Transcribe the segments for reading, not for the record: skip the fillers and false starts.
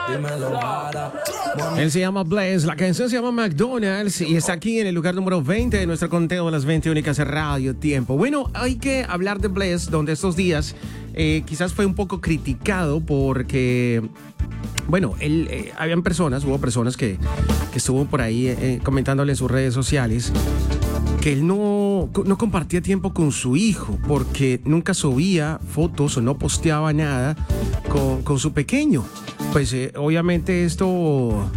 Él se llama Bless, la canción se llama McDonald's y está aquí en el lugar número 20 de nuestro conteo de las 20 únicas de Radio Tiempo. Bueno, hay que hablar de Bless, donde estos días quizás fue un poco criticado porque, bueno, hubo personas que estuvo por ahí comentándole en sus redes sociales que él no compartía tiempo con su hijo porque nunca subía fotos o no posteaba nada con su pequeño. Pues obviamente esto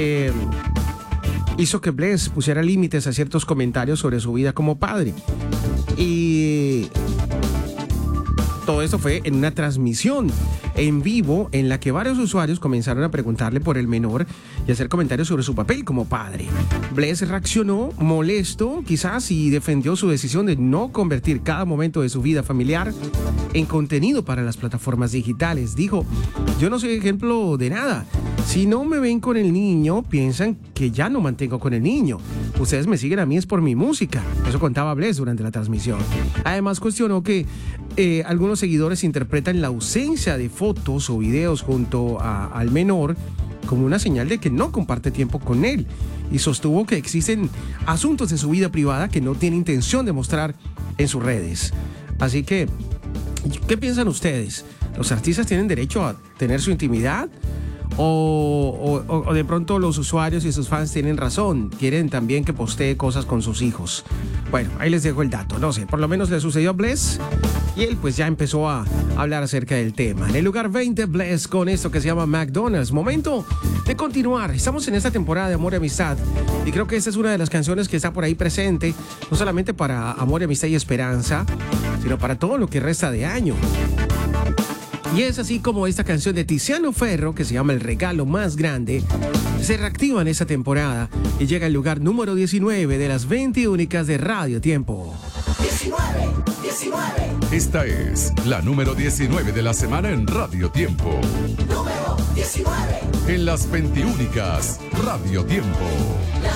hizo que Bless pusiera límites a ciertos comentarios sobre su vida como padre. Y todo esto fue en una transmisión en vivo en la que varios usuarios comenzaron a preguntarle por el menor y hacer comentarios sobre su papel como padre. Bless reaccionó molesto, quizás, y defendió su decisión de no convertir cada momento de su vida familiar en contenido para las plataformas digitales. Dijo: yo no soy ejemplo de nada. Si no me ven con el niño, piensan que ya no mantengo con el niño. Ustedes me siguen a mí es por mi música. Eso contaba Bless durante la transmisión. Además, cuestionó que algunos seguidores interpretan la ausencia de fotos o videos junto al menor como una señal de que no comparte tiempo con él, y sostuvo que existen asuntos de su vida privada que no tiene intención de mostrar en sus redes. Así que, ¿qué piensan ustedes? ¿Los artistas tienen derecho a tener su intimidad? ¿O de pronto los usuarios y sus fans tienen razón? Quieren también que postee cosas con sus hijos. Bueno, ahí les dejo el dato. No sé, por lo menos le sucedió a Bless y él pues ya empezó a hablar acerca del tema. En el lugar 20, Bless con esto que se llama McDonald's. Momento de continuar. Estamos en esta temporada de Amor y Amistad y creo que esta es una de las canciones que está por ahí presente, no solamente para Amor, Amistad y Esperanza, sino para todo lo que resta de año. Y es así como esta canción de Tiziano Ferro, que se llama El Regalo Más Grande, se reactiva en esta temporada y llega al lugar número 19 de las 20 únicas de Radio Tiempo. 19. Esta es la número 19 de la semana en Radio Tiempo. Número 19. En las 20 únicas Radio Tiempo.